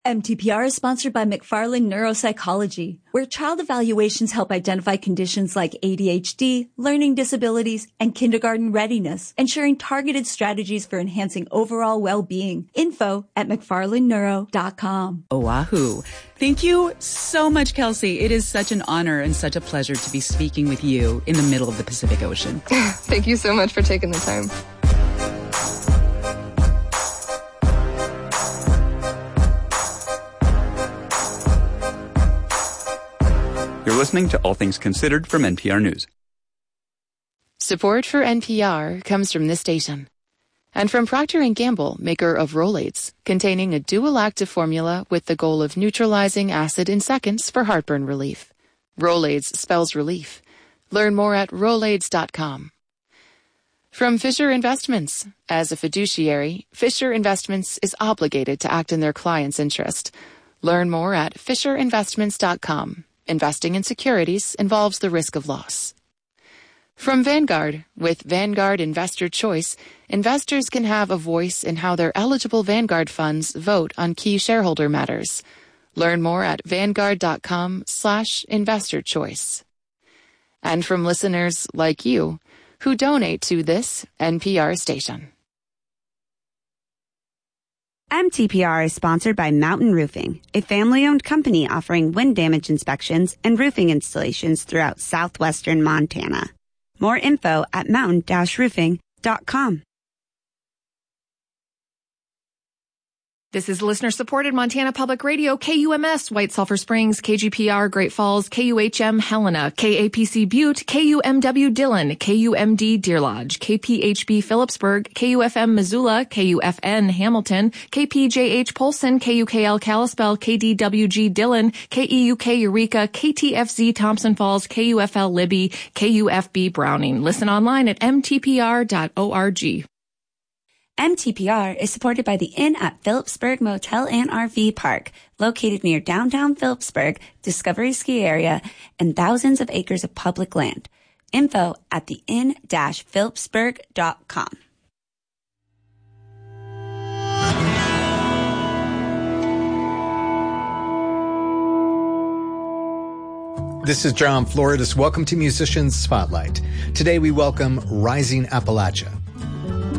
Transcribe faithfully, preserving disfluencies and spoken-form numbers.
M T P R is sponsored by McFarland Neuropsychology, where child evaluations help identify conditions like A D H D, learning disabilities, and kindergarten readiness, ensuring targeted strategies for enhancing overall well-being. Info at mcfarland neuro dot com. Oahu. Thank you so much, Kelsey. It is such an honor and such a pleasure to be speaking with you in the middle of the Pacific Ocean. Thank you so much for taking the time. You're listening to All Things Considered from N P R News. Support for N P R comes from this station and from Procter and Gamble, maker of Rolaids, containing a dual active formula with the goal of neutralizing acid in seconds for heartburn relief. Rolaids spells relief. Learn more at rolaids dot com. From Fisher Investments. As a fiduciary, Fisher Investments is obligated to act in their client's interest. Learn more at fisher investments dot com. Investing in securities involves the risk of loss. From Vanguard. With Vanguard Investor Choice, investors can have a voice in how their eligible Vanguard funds vote on key shareholder matters. Learn more at vanguard dot com slash investor choice. And from listeners like you, who donate to this N P R station. M T P R is sponsored by Mountain Roofing, a family-owned company offering wind damage inspections and roofing installations throughout southwestern Montana. More info at mountain dash roofing dot com. This is listener-supported Montana Public Radio, K U M S, White Sulphur Springs, K G P R, Great Falls, K U H M, Helena, K A P C Butte, K U M W Dillon, K U M D Deer Lodge, K P H B Phillipsburg, K U F M Missoula, K U F N Hamilton, K P J H Polson, K U K L Kalispell, K D W G Dillon, K E U K Eureka, K T F Z Thompson Falls, K U F L Libby, K U F B Browning. Listen online at m t p r dot org. M T P R is supported by the Inn at Phillipsburg Motel and R V Park, located near downtown Phillipsburg, Discovery Ski Area, and thousands of acres of public land. Info at the inn dash phillipsburg dot com. This is John Floridis. Welcome to Musicians Spotlight. Today we welcome Rising Appalachia.